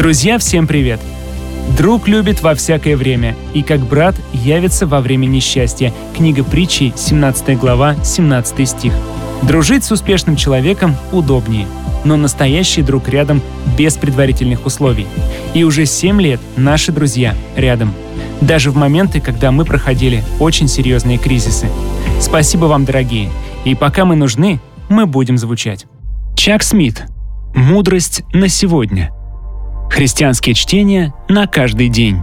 Друзья, всем привет! Друг любит во всякое время, и как брат явится во время несчастья. Книга Притчей, 17 глава, 17 стих. Дружить с успешным человеком удобнее, но настоящий друг рядом без предварительных условий. И уже 7 лет наши друзья рядом. Даже в моменты, когда мы проходили очень серьезные кризисы. Спасибо вам, дорогие. И пока мы нужны, мы будем звучать. Чак Смит. Мудрость на сегодня. Христианские чтения на каждый день.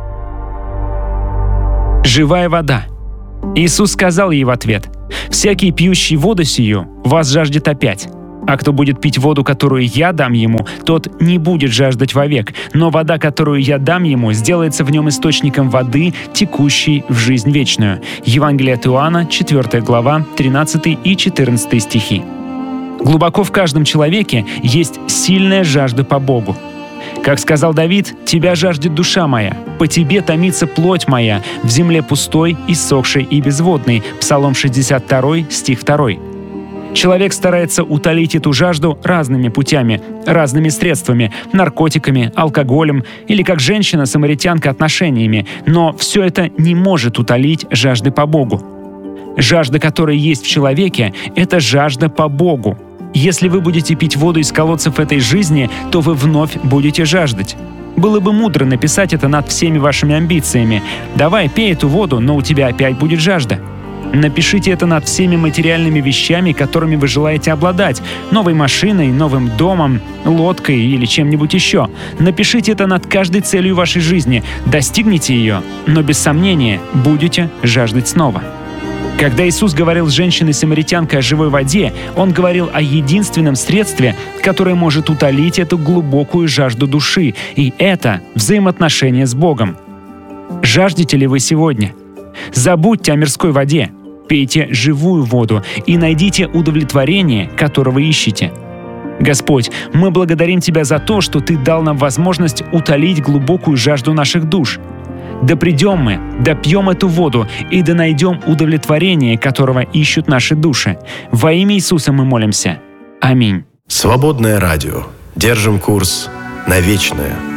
Живая вода. Иисус сказал ей в ответ: «Всякий, пьющий воду сию, вас жаждет опять. А кто будет пить воду, которую я дам ему, тот не будет жаждать вовек, но вода, которую я дам ему, сделается в нем источником воды, текущей в жизнь вечную». Евангелие от Иоанна, 4 глава, 13 и 14 стихи. Глубоко в каждом человеке есть сильная жажда по Богу. Как сказал Давид: «Тебя жаждет душа моя, по тебе томится плоть моя, в земле пустой, иссохшей и безводной». Псалом 62, стих 2. Человек старается утолить эту жажду разными путями, разными средствами, наркотиками, алкоголем или, как женщина-самаритянка, отношениями, но все это не может утолить жажды по Богу. Жажда, которая есть в человеке, — это жажда по Богу. Если вы будете пить воду из колодцев этой жизни, то вы вновь будете жаждать. Было бы мудро написать это над всеми вашими амбициями. Давай, пей эту воду, но у тебя опять будет жажда. Напишите это над всеми материальными вещами, которыми вы желаете обладать. Новой машиной, новым домом, лодкой или чем-нибудь еще. Напишите это над каждой целью вашей жизни. Достигните ее, но без сомнения будете жаждать снова. Когда Иисус говорил с женщиной-самаритянкой о живой воде, Он говорил о единственном средстве, которое может утолить эту глубокую жажду души, и это взаимоотношения с Богом. Жаждете ли вы сегодня? Забудьте о мирской воде, пейте живую воду и найдите удовлетворение, которого ищете. Господь, мы благодарим Тебя за то, что Ты дал нам возможность утолить глубокую жажду наших душ. Да придем мы, да пьем эту воду и да найдем удовлетворение, которого ищут наши души. Во имя Иисуса мы молимся. Аминь. Свободное радио. Держим курс на вечное.